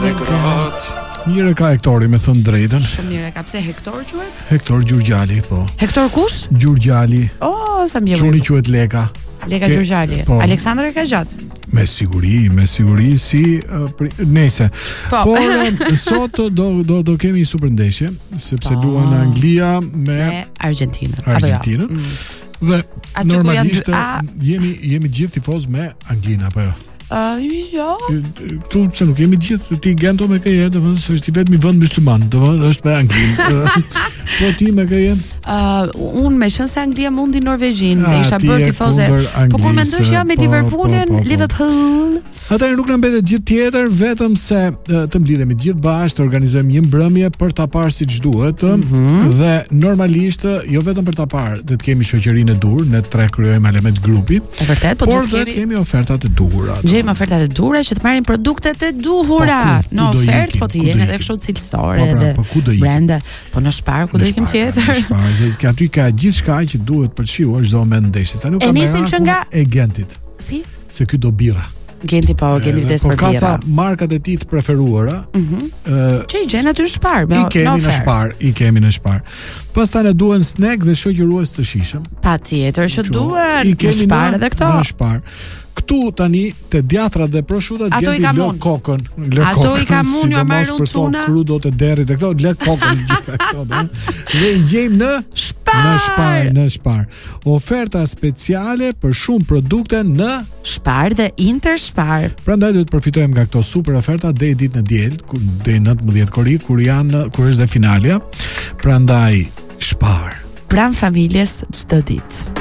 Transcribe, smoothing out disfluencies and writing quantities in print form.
dhe grot. Mirë ka Hektori, me thënë drejtën. Shumë mirë ka. Pse Hektor quhet? Hektor Gjurgjali, po. Hektor kush? Gjurgjali. Oh, sa mirë. Çuni quhet Leka. Leka Gjurgjali. Po. Aleksandër e ka gjatë. Me siguri si nese. Po. Por sot do kemi një super ndeshje, sepse luan Anglia me Argentinën. Argentinën. Dhe Aty ku normalisht janë jemi gjithë tifoz me Anglinë apo jo? Jo. Tu se nuk jemi gjithë ti Gento me KJ, domethënë se është i vetmi vend mysliman, domethënë është me Anglinë. Po ti me KJ? Unë me qenë se Anglia mundi Norvegjin, isha bërë tifoze. Po kur mendosh me Liverpoolin, Liverpool. Atëherë nuk na mbetet gjithë tjetër, vetëm se të mblidhemi gjithë bashkë, të organizojmë një mbrëmje për ta parë siç duhet, dhe normalisht jo vetëm për ta parë, do të kemi shoqërinë e dur, ne tre krijojmë element grupi. Është vërtet, po do të kemi ofertat e duhura. Gjejmë ofertat e duhura që të marrin produktet e duhura në ofertë, po të jenë edhe kështu cilësore edhe brende. Po në Spar ku do ikim tjetër? Në Spar, se aty ka gjithçka që duhet për shiuar çdo moment ndeshjes. Ta nuk ka më e Gentit. Si? Se ky do birra. Genti vdes për birra. Po ka markat e tij të preferuara. Që i gjen aty në Spar, me ofertë. I kemi në Spar. Pastaj ne duhen snack dhe shoqërues të shijshëm. Patjetër që duhen. Në Spar edhe këto. Në Spar. Këtu tani te djatrat dhe prosciutat Genti lë kokën. Ato i kam unë, jo marr unë çuna. Krudo të derit e këto lë kokën gjithë këto. Ne i gjejmë në Spar. Oferta speciale për shumë produkte në Spar dhe Interspar. Prandaj do të përfitojmë nga këto super oferta deri ditën e diel, deri 19 korrik, kur është dhe finalja. Prandaj Spar. Pranë familjes çdo ditë.